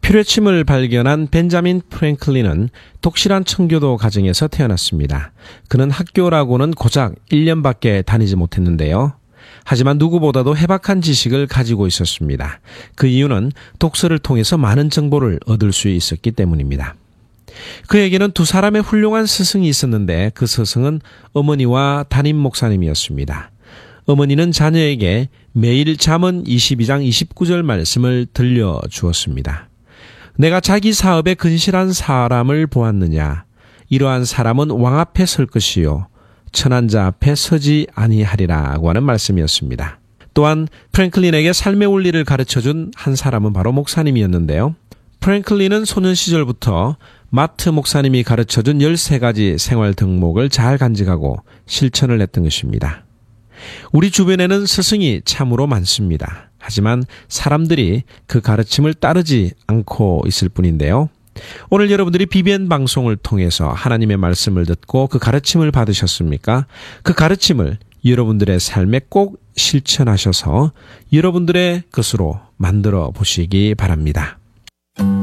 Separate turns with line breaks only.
표류침을 발견한 벤자민 프랭클린은 독실한 청교도 가정에서 태어났습니다. 그는 학교라고는 고작 1년밖에 다니지 못했는데요. 하지만 누구보다도 해박한 지식을 가지고 있었습니다. 그 이유는 독서를 통해서 많은 정보를 얻을 수 있었기 때문입니다. 그에게는 두 사람의 훌륭한 스승이 있었는데 그 스승은 어머니와 담임 목사님이었습니다. 어머니는 자녀에게 매일 잠언 22장 29절 말씀을 들려주었습니다. 내가 자기 사업에 근실한 사람을 보았느냐? 이러한 사람은 왕 앞에 설 것이요 천한 자 앞에 서지 아니하리라고 하는 말씀이었습니다. 또한 프랭클린에게 삶의 원리를 가르쳐준 한 사람은 바로 목사님이었는데요. 프랭클린은 소년 시절부터 마트 목사님이 가르쳐준 13가지 생활 덕목을 잘 간직하고 실천을 했던 것입니다. 우리 주변에는 스승이 참으로 많습니다. 하지만 사람들이 그 가르침을 따르지 않고 있을 뿐인데요. 오늘 여러분들이 BBN 방송을 통해서 하나님의 말씀을 듣고 그 가르침을 받으셨습니까? 그 가르침을 여러분들의 삶에 꼭 실천하셔서 여러분들의 것으로 만들어 보시기 바랍니다.